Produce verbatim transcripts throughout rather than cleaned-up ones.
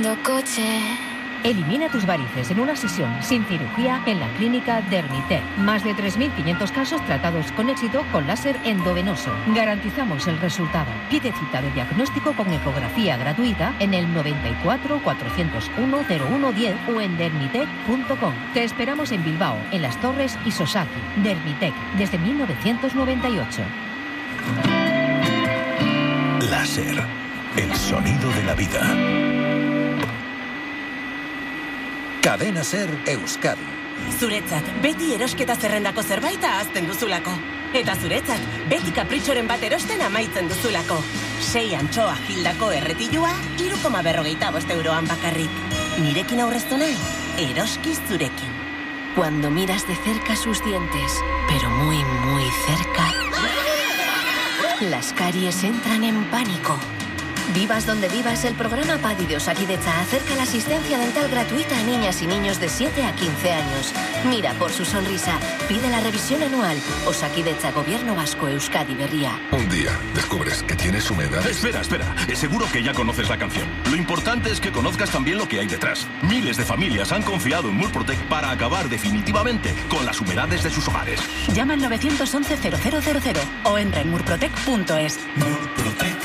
Coche. Elimina tus varices en una sesión sin cirugía en la clínica Dermitec. Más de tres mil quinientos casos tratados con éxito con láser endovenoso. Garantizamos el resultado. Pide cita de diagnóstico con ecografía gratuita en el noventa y cuatro, cuatrocientos uno, cero uno diez o en dermitec punto com. Te esperamos en Bilbao, en Las Torres y Sosaki. Dermitec, desde mil novecientos noventa y ocho. Láser, el sonido de la vida. Cadena Ser Euskadi. Zuretzat, beti erosketa zerrendako zerbait ahazten duzulako. Eta zuretzat, beti kapritxoren bat erosten amaitzen duzulako. Sei antxoa gildako erretilua, hiru koma berrogeita bost euroan bakarrik. Nirekin aurreztu nahi, eroskiz zurekin. Cuando miras de cerca sus dientes, pero muy, muy cerca, las caries entran en pánico. Vivas donde vivas, el programa PADI de Osakidetza acerca la asistencia dental gratuita a niñas y niños de siete a quince años. Mira por su sonrisa, pide la revisión anual. Osakidetza, Gobierno Vasco, Euskadi Berria. Un día descubres que tienes humedad. Espera, espera, seguro que ya conoces la canción. Lo importante es que conozcas también lo que hay detrás. Miles de familias han confiado en Murprotec para acabar definitivamente con las humedades de sus hogares. Llama al nueve once cero cero cero cero o entra en murprotec punto es. Murprotec.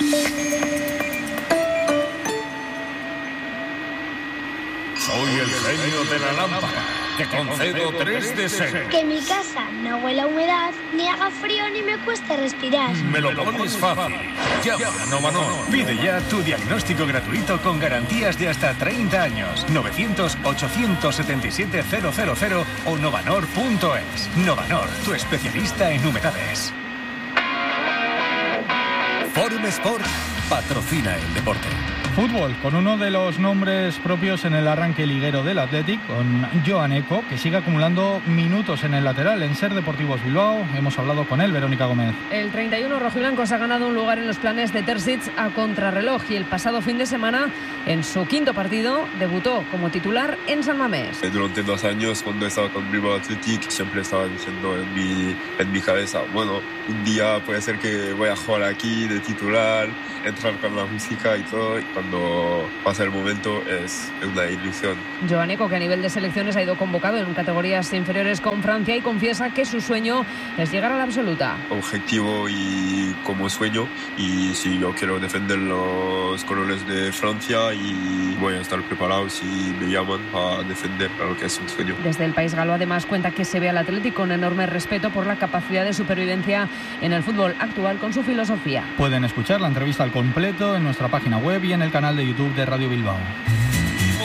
Soy el genio de la lámpara. Te concedo tres deseos. Que mi casa no huela a humedad, ni haga frío, ni me cueste respirar. Me lo pones fácil. Llama a Novanor. Pide ya tu diagnóstico gratuito con garantías de hasta treinta años. novecientos, ochocientos setenta y siete, cero cero cero o novanor punto es. Novanor, tu especialista en humedades. Forum Sport patrocina el deporte. Fútbol, con uno de los nombres propios en el arranque liguero del Athletic, con Joan Eco, que sigue acumulando minutos en el lateral en Ser Deportivos Bilbao. Hemos hablado con él, Verónica Gómez. El treinta y uno rojiblancos ha ganado un lugar en los planes de Terzic a contrarreloj y el pasado fin de semana, en su quinto partido, debutó como titular en San Mamés. Durante dos años, cuando estaba con Bilbao Athletic, siempre estaba diciendo en mi, en mi cabeza, bueno, un día puede ser que voy a jugar aquí de titular, entrar con la música y todo, y cuando pasa el momento es una ilusión. Joan Eco, que a nivel de selecciones ha ido convocado en categorías inferiores con Francia y confiesa que su sueño es llegar a la absoluta. Objetivo y como sueño, y si yo quiero defender los colores de Francia y voy a estar preparado si me llaman a defender, claro que es un sueño. Desde el País Galo además cuenta que se ve al Atlético con enorme respeto por la capacidad de supervivencia en el fútbol actual con su filosofía. Pueden escuchar la entrevista al completo en nuestra página web y en el canal de YouTube de Radio Bilbao.